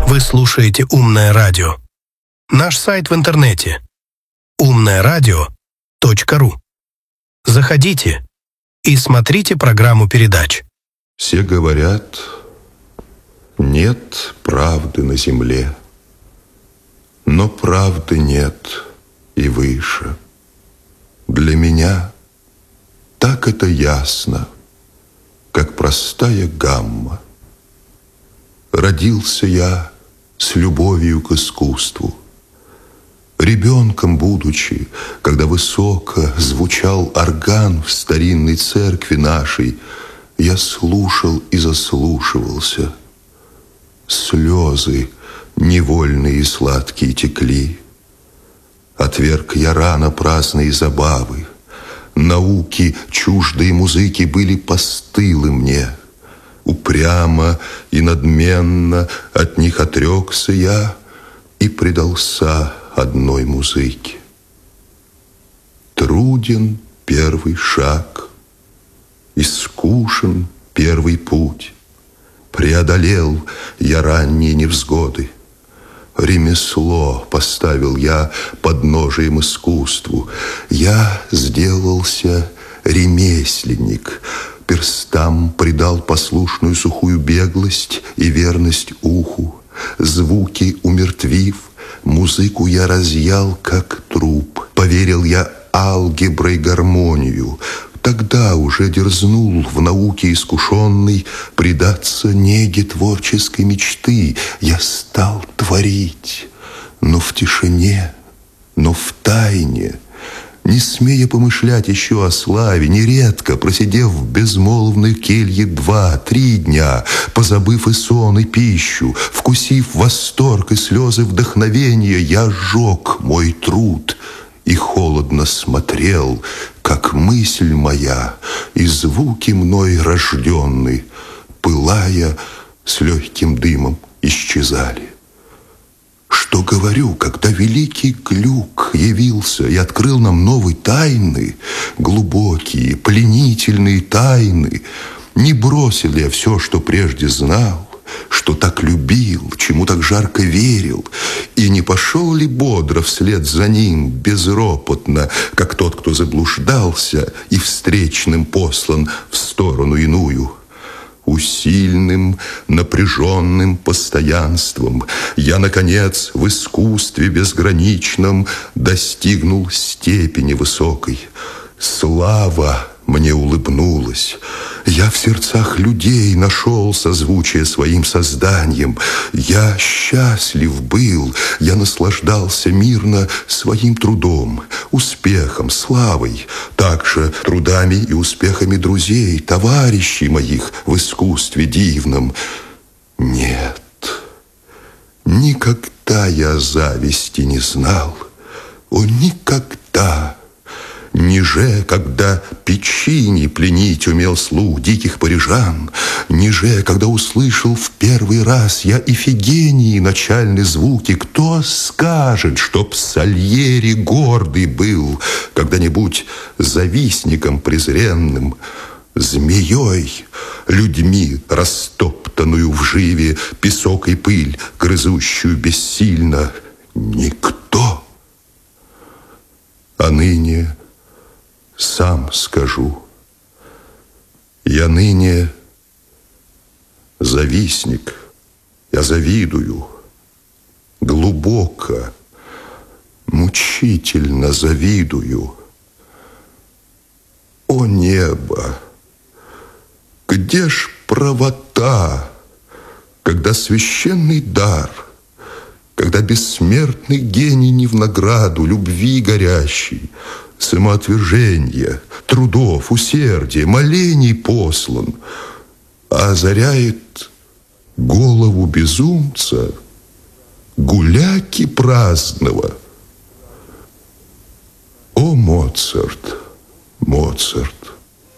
Вы слушаете «Умное радио». Наш сайт в интернете umnoradio.ru. Заходите и смотрите программу передач. Все говорят, нет правды на земле, но правды нет и выше. Для меня так это ясно, как простая гамма. Родился я с любовью к искусству. Ребенком будучи, когда высоко звучал орган в старинной церкви нашей, я слушал и заслушивался. Слезы невольные и сладкие текли. Отверг я рано праздные забавы. Науки, чуждые музыки были постылы мне. Упрямо и надменно от них отрекся я и предался одной музыке. Труден первый шаг, и скушен первый путь. Преодолел я ранние невзгоды. Ремесло поставил я подножием искусству. Я сделался ремесленник, перстам придал послушную сухую беглость и верность уху. Звуки умертвив, музыку я разъял, как труп. Поверил я алгеброй гармонию. Тогда уже дерзнул в науке искушенный предаться неге творческой мечты. Я стал творить, но в тишине, но в тайне, не смея помышлять еще о славе, нередко, просидев в безмолвной келье 2-3 дня, позабыв и сон, и пищу, вкусив восторг и слезы вдохновения, я сжег мой труд и холодно смотрел, как мысль моя и звуки мной рожденные, пылая с легким дымом, исчезали. Что говорю, когда великий Глюк явился и открыл нам новые тайны, глубокие, пленительные тайны, не бросил я все, что прежде знал, что так любил, чему так жарко верил, и не пошел ли бодро вслед за ним, безропотно, как тот, кто заблуждался и встречным послан в сторону иную? Усильным, напряженным постоянством я, наконец, в искусстве безграничном достигнул степени высокой. Слава мне улыбнулась. Я в сердцах людей нашел созвучие своим созданием. Я счастлив был, я наслаждался мирно своим трудом, успехом, славой, также трудами и успехами друзей, товарищей моих в искусстве дивном. Нет, никогда я зависти не знал, о, никогда. Ниже, когда печини пленить умел слух диких парижан, ниже, когда услышал в первый раз я Ифигении начальные звуки, кто скажет, чтоб Сальери гордый был когда-нибудь завистником презренным, змеей, людьми растоптанную в живе, песок и пыль, грызущую бессильно? Никто. А ныне сам скажу, я ныне завистник, я завидую, глубоко, мучительно завидую. О небо, где ж правота, когда священный дар, когда бессмертный гений не в награду любви горящий, самоотвержения, трудов, усердия, молений послан, а озаряет голову безумца гуляки праздного. О, Моцарт, Моцарт!